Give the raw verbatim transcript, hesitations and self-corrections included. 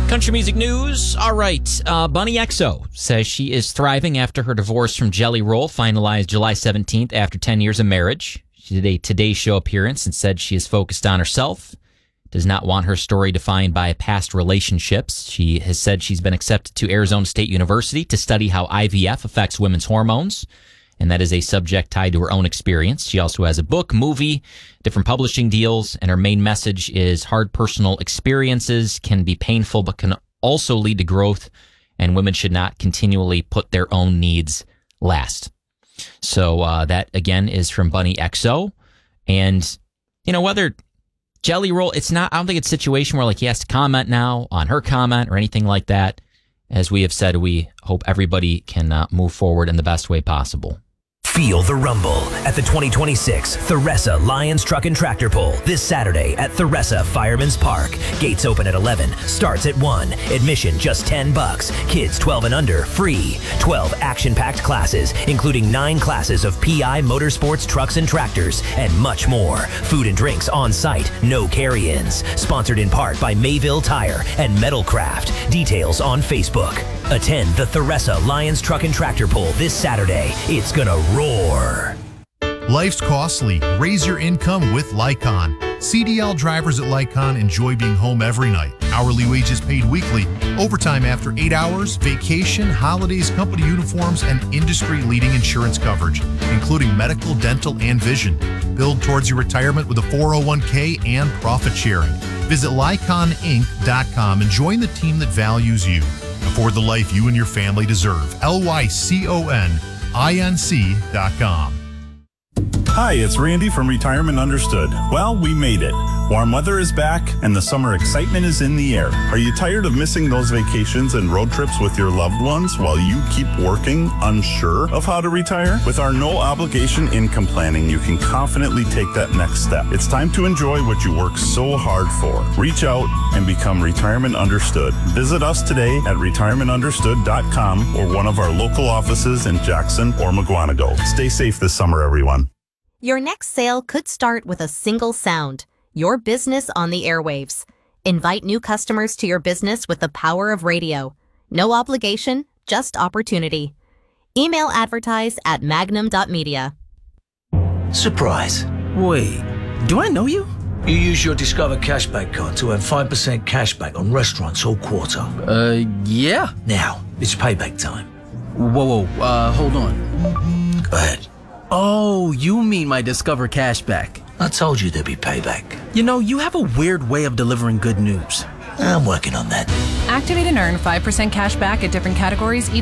Country music news. All right. Uh, Bunny X O says she is thriving after her divorce from Jelly Roll, finalized July seventeenth after ten years of marriage. She did a Today Show appearance and said she is focused on herself, does not want her story defined by past relationships. She has said she's been accepted to Arizona State University to study how I V F affects women's hormones, and that is a subject tied to her own experience. She also has a book, movie, different publishing deals, and her main message is hard personal experiences can be painful but can also lead to growth, and women should not continually put their own needs last. So uh, that, again, is from Bunny X O. And, you know, whether Jelly Roll, it's not, I don't think it's a situation where, like, he has to comment now on her comment or anything like that. As we have said, we hope everybody can uh, move forward in the best way possible. Feel the rumble at the twenty twenty-six Theresa Lions Truck and Tractor Pull this Saturday at Theresa Fireman's Park. Gates open at eleven, starts at one. Admission just ten bucks. Kids twelve and under free. twelve action-packed classes, including nine classes of P I Motorsports trucks and tractors, and much more. Food and drinks on site, no carry-ins. Sponsored in part by Mayville Tire and Metalcraft. Details on Facebook. Attend the Theresa Lions Truck and Tractor Pull this Saturday. It's gonna roar. Life's costly. Raise your income with Lycon. C D L drivers at Lycon enjoy being home every night. Hourly wages paid weekly, overtime after eight hours, vacation, holidays, company uniforms, and industry-leading insurance coverage, including medical, dental, and vision. Build towards your retirement with a four oh one k and profit sharing. Visit Lycon Inc dot com and join the team that values you. Afford the life you and your family deserve. L Y C O N I N C dot com. Hi, it's Randy from Retirement Understood. Well, we made it. Warm weather is back and the summer excitement is in the air. Are you tired of missing those vacations and road trips with your loved ones while you keep working, unsure of how to retire? With our no obligation income planning, you can confidently take that next step. It's time to enjoy what you work so hard for. Reach out and become Retirement Understood. Visit us today at retirement understood dot com or one of our local offices in Jackson or McGuanago. Stay safe this summer, everyone. Your next sale could start with a single sound. Your business on the airwaves. Invite new customers to your business with the power of radio. No obligation, just opportunity. Email advertise at magnum dot media. Surprise. Wait, do I know you? You use your Discover Cashback card to earn five percent cashback on restaurants all quarter. Uh, yeah. Now, it's payback time. Whoa, whoa, uh, hold on. Go ahead. Oh, you mean my Discover Cashback. I told you there'd be payback. You know, you have a weird way of delivering good news. I'm working on that. Activate and earn five percent cash back at different categories each